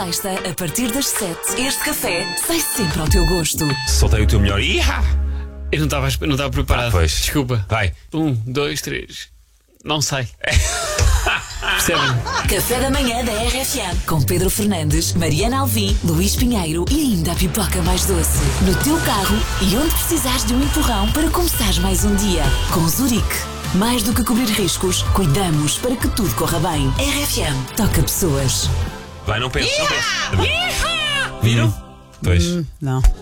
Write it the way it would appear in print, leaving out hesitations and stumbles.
Sexta, a partir das 7, este café sai sempre ao teu gosto. Soltei o teu melhor. Iha! Eu não estava preparado. Pois. Desculpa. Vai. 1, 2, 3. Não sai. Percebem? Café da manhã da RFM. Com Pedro Fernandes, Mariana Alvim, Luís Pinheiro e ainda a pipoca mais doce. No teu carro e onde precisares de um empurrão para começares mais um dia. Com Zurique. Mais do que cobrir riscos, cuidamos para que tudo corra bem. RFM. Toca pessoas. Vai, não penses, não penses. Viram? Não.